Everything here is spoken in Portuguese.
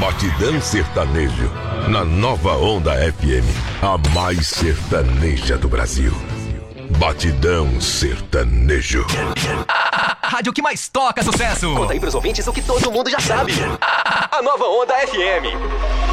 Batidão Sertanejo, na Nova Onda FM, a mais sertaneja do Brasil. Batidão Sertanejo. A rádio que mais toca sucesso. Conta aí pros ouvintes o que todo mundo já sabe. A Nova Onda FM.